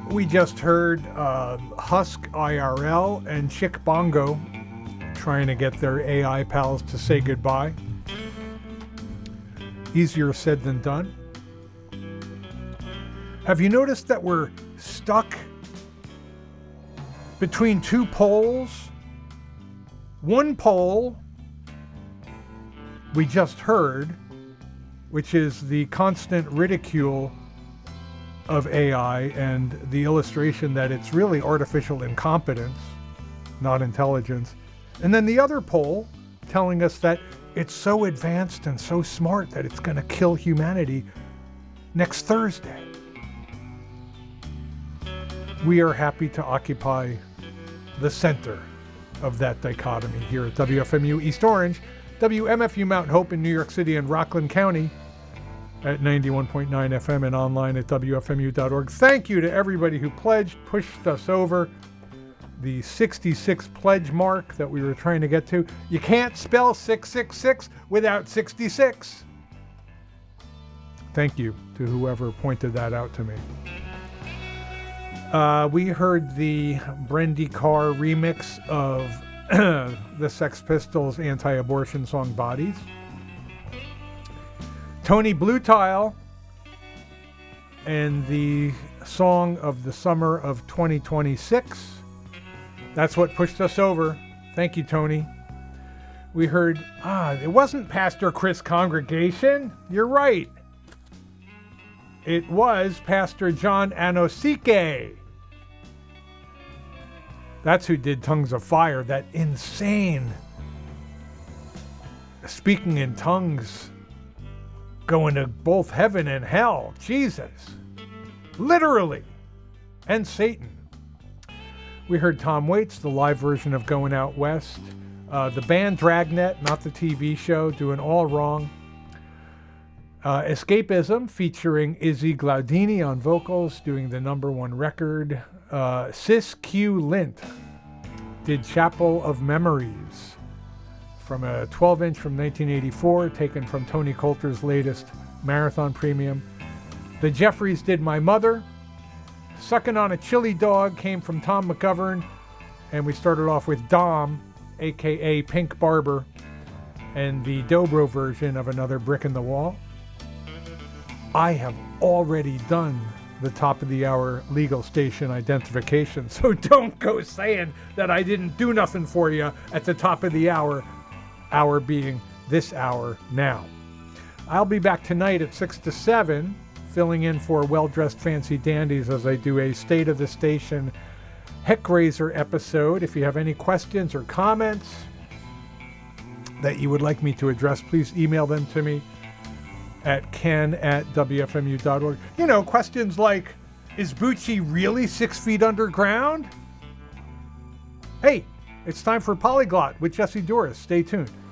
We just heard Husk IRL and Chick Bongo trying to get their AI pals to say goodbye. Easier said than done. Have you noticed that we're stuck between two poles? One pole we just heard, which is the constant ridicule of AI and the illustration that it's really artificial incompetence, not intelligence. And then the other pole telling us that it's so advanced and so smart that it's going to kill humanity next Thursday. We are happy to occupy the center of that dichotomy here at WFMU East Orange, WMFU Mount Hope in New York City and Rockland County at 91.9 FM and online at WFMU.org. Thank you to everybody who pledged, pushed us over the 66 pledge mark that we were trying to get to. You can't spell 666 without 66. Thank you to whoever pointed that out to me. We heard the Brendy Carr remix of the Sex Pistols' anti-abortion song Bodies. Tony Bluetile and the song of the summer of 2026. That's what pushed us over. Thank you, Tony. We heard, it wasn't Pastor Chris Congregation. You're right. It was Pastor John Anosike. That's who did Tongues of Fire, that insane speaking in tongues, going to both heaven and hell. Jesus. Literally. And Satan. We heard Tom Waits, the live version of Going Out West. The band Dragnet, not the TV show, doing All Wrong. Escapism, featuring Izzy Glaudini on vocals, doing the #1 record. Sis Q Lint did Chapel of Memories from a 12-inch from 1984, taken from Tony Coulter's latest Marathon Premium. The Jeffries did My Mother. Sucking on a Chili Dog came from Tom McGovern. And we started off with Dom, a.k.a. Pink Barber, and the Dobro version of Another Brick in the Wall. I have already done the top of the hour legal station identification, so don't go saying that I didn't do nothing for you at the top of the hour being this hour now. I'll be back tonight at 6 to 7, filling in for Well-Dressed Fancy Dandies as I do a State of the Station Heckraiser episode. If you have any questions or comments that you would like me to address, please email them to me at ken@wfmu.org. You know, questions like, is Bucci really 6 feet underground? Hey, it's time for Polyglot with Jesse Doris. Stay tuned.